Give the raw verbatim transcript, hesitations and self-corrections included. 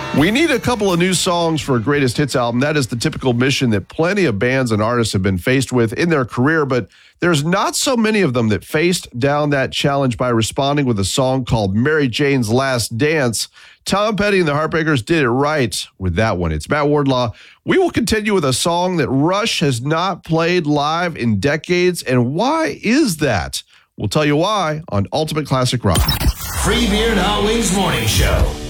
We need a couple of new songs for a greatest hits album. That is the typical mission that plenty of bands and artists have been faced with in their career, but there's not so many of them that faced down that challenge by responding with a song called Mary Jane's Last Dance. Tom Petty and the Heartbreakers did it right with that one. It's Matt Wardlaw. We will continue with a song that Rush has not played live in decades, and why is that? We'll tell you why on Ultimate Classic Rock. Free Beer and Hot Wings Morning Show.